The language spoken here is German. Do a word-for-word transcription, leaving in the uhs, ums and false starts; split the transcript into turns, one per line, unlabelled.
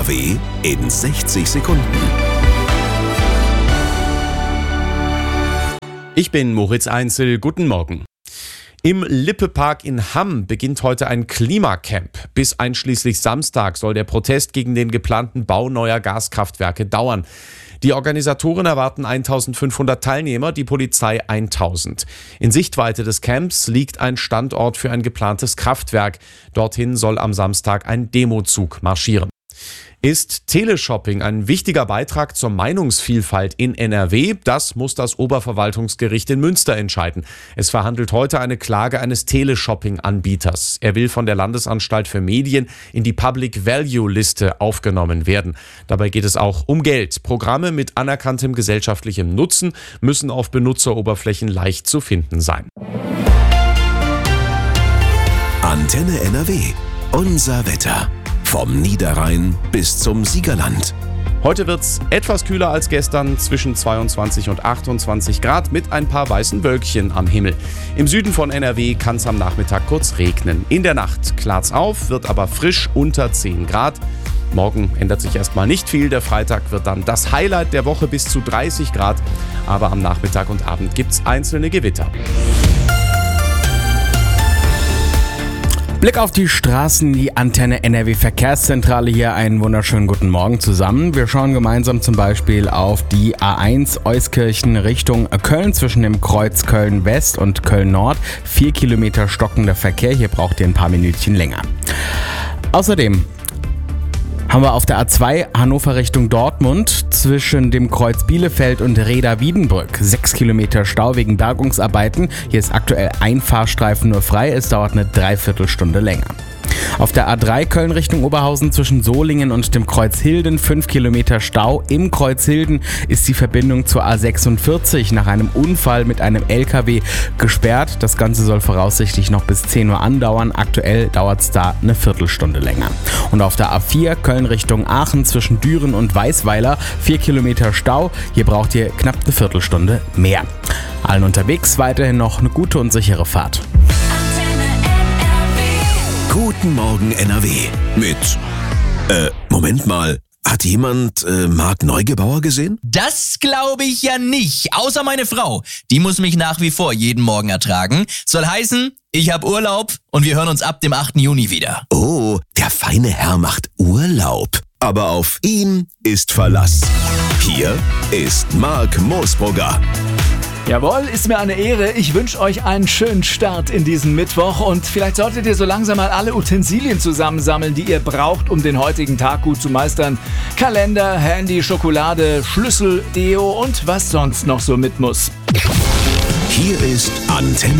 W in sechzig Sekunden.
Ich bin Moritz Einzel, guten Morgen. Im Lippe-Park in Hamm beginnt heute ein Klimacamp. Bis einschließlich Samstag soll der Protest gegen den geplanten Bau neuer Gaskraftwerke dauern. Die Organisatoren erwarten eintausendfünfhundert Teilnehmer, die Polizei tausend. In Sichtweite des Camps liegt ein Standort für ein geplantes Kraftwerk. Dorthin soll am Samstag ein Demozug marschieren. Ist Teleshopping ein wichtiger Beitrag zur Meinungsvielfalt in N R W? Das muss das Oberverwaltungsgericht in Münster entscheiden. Es verhandelt heute eine Klage eines Teleshopping-Anbieters. Er will von der Landesanstalt für Medien in die Public-Value-Liste aufgenommen werden. Dabei geht es auch um Geld. Programme mit anerkanntem gesellschaftlichem Nutzen müssen auf Benutzeroberflächen leicht zu finden sein.
Antenne N R W. Unser Wetter. Vom Niederrhein bis zum Siegerland.
Heute wird's etwas kühler als gestern, zwischen zweiundzwanzig und achtundzwanzig Grad mit ein paar weißen Wölkchen am Himmel. Im Süden von N R W kann es am Nachmittag kurz regnen. In der Nacht klart's auf, wird aber frisch unter zehn Grad. Morgen ändert sich erstmal nicht viel. Der Freitag wird dann das Highlight der Woche bis zu dreißig Grad. Aber am Nachmittag und Abend gibt's einzelne Gewitter.
Blick auf die Straßen, die Antenne N R W Verkehrszentrale hier. Einen wunderschönen guten Morgen zusammen. Wir schauen gemeinsam zum Beispiel auf die A eins Euskirchen Richtung Köln zwischen dem Kreuz Köln West und Köln Nord. Vier Kilometer stockender Verkehr, hier braucht ihr ein paar Minütchen länger. Außerdem haben wir auf der A zwei Hannover Richtung Dortmund zwischen dem Kreuz Bielefeld und Reda-Wiedenbrück. Sechs Kilometer Stau wegen Bergungsarbeiten. Hier ist aktuell ein Fahrstreifen nur frei. Es dauert eine Dreiviertelstunde länger. Auf der A drei Köln Richtung Oberhausen zwischen Solingen und dem Kreuz Hilden fünf Kilometer Stau. Im Kreuz Hilden ist die Verbindung zur A sechsundvierzig nach einem Unfall mit einem L K W gesperrt. Das Ganze soll voraussichtlich noch bis zehn Uhr andauern. Aktuell dauert es da eine Viertelstunde länger. Und auf der A vier Köln Richtung Aachen zwischen Düren und Weißweiler vier Kilometer Stau. Hier braucht ihr knapp eine Viertelstunde mehr. Allen unterwegs weiterhin noch eine gute und sichere Fahrt.
Guten Morgen N R W mit, äh, Moment mal, hat jemand äh, Marc Neugebauer gesehen?
Das glaube ich ja nicht, außer meine Frau. Die muss mich nach wie vor jeden Morgen ertragen. Soll heißen, ich habe Urlaub und wir hören uns ab dem achten Juni wieder.
Oh, der feine Herr macht Urlaub. Aber auf ihn ist Verlass. Hier ist Marc Moosbrugger.
Jawohl, ist mir eine Ehre. Ich wünsche euch einen schönen Start in diesen Mittwoch und vielleicht solltet ihr so langsam mal alle Utensilien zusammensammeln, die ihr braucht, um den heutigen Tag gut zu meistern. Kalender, Handy, Schokolade, Schlüssel, Deo und was sonst noch so mit muss.
Hier ist Antenne